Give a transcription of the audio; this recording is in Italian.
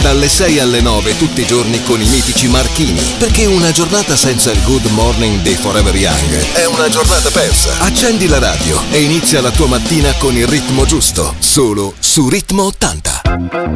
Dalle 6 alle 9 tutti i giorni con i mitici Marchini. Perché una giornata senza il Good Morning dei Forever Young è una giornata persa. Accendi la radio e inizia la tua mattina con il ritmo giusto. Solo su Ritmo 80.